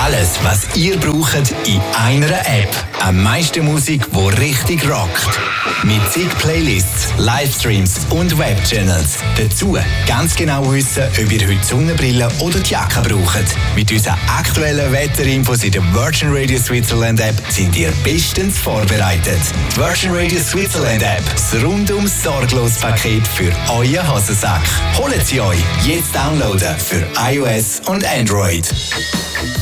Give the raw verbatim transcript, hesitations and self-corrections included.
Alles, was ihr braucht, in einer App. Am meisten Musik, die richtig rockt. Mit zig Playlists, Livestreams und Webchannels. Dazu ganz genau wissen, ob ihr heute Sonnenbrille oder die Jacke braucht. Mit unseren aktuellen Wetterinfos in der Virgin Radio Switzerland App sind ihr bestens vorbereitet. Die Virgin Radio Switzerland App. Das rundum sorglos Paket für euren Hosensack. Holt sie euch jetzt downloaden für iOS und Android.